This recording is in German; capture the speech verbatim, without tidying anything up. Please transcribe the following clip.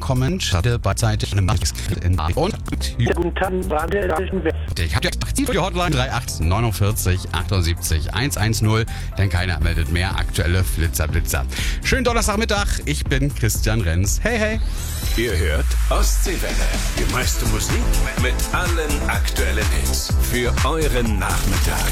ankommen. Schade beidseitig in in und Guten Tag, ich habe die die Hotline drei acht neun vier acht sieben eins eins null, denn keiner meldet mehr aktuelle Flitzer-Blitzer. Schönen Donnerstagmittag, ich bin Christian Renz. Hey, hey. Ihr hört Ostseewelle. Die meiste Musik mit allen aktuellen Hits für euren Nachmittag.